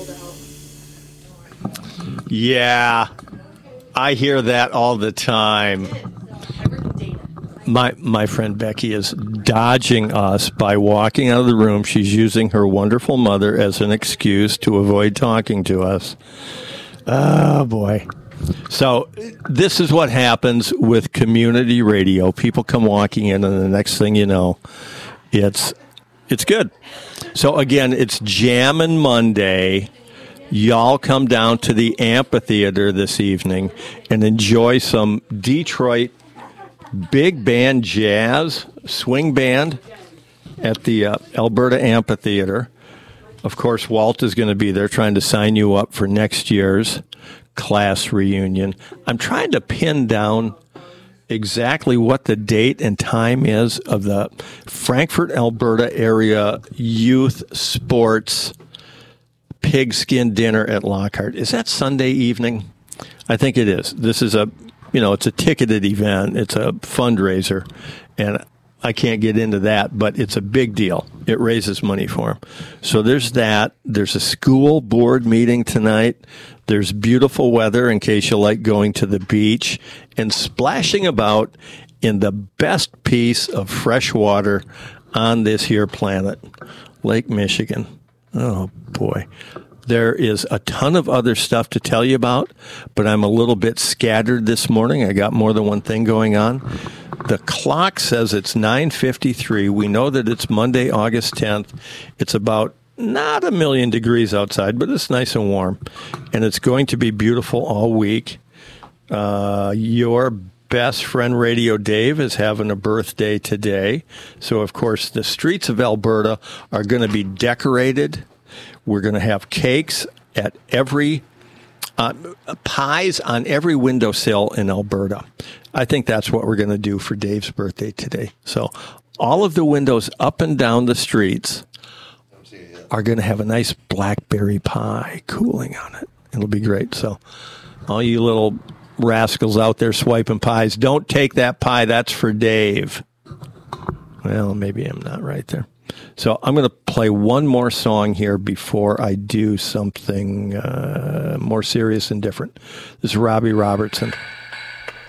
Yeah, I hear that all the time. My friend Becky is dodging us by walking out of the room. She's using her wonderful mother as an excuse to avoid talking to us. Oh, boy. So this is what happens with community radio. People come walking in, and the next thing you know, it's good. So, again, it's Jammin' Monday. Y'all come down to the amphitheater this evening and enjoy some Detroit big band jazz, swing band at the Alberta Amphitheater. Of course, Walt is going to be there trying to sign you up for next year's class reunion. I'm trying to pin down exactly what the date and time is of the Frankfort, Alberta area youth sports pigskin dinner at Lockhart. Is that Sunday evening? I think it is. This is it's a ticketed event. It's a fundraiser, and I can't get into that, but it's a big deal. It raises money for them. So there's that. There's a school board meeting tonight. There's beautiful weather in case you like going to the beach and splashing about in the best piece of fresh water on this here planet, Lake Michigan. Oh, boy. There is a ton of other stuff to tell you about, but I'm a little bit scattered this morning. I got more than one thing going on. The clock says it's 9:53. We know that it's Monday, August 10th. It's about not 1,000,000 degrees outside, but it's nice and warm. And it's going to be beautiful all week. Your best friend Radio Dave is having a birthday today. So, of course, the streets of Alberta are going to be decorated. We're going to have cakes at every pies on every windowsill in Alberta. I think that's what we're going to do for Dave's birthday today. So all of the windows up and down the streets are going to have a nice blackberry pie cooling on it. It'll be great. So all you little rascals out there swiping pies, don't take that pie. That's for Dave. Well, maybe I'm not right there. So I'm going to play one more song here before I do something more serious and different. This is Robbie Robertson.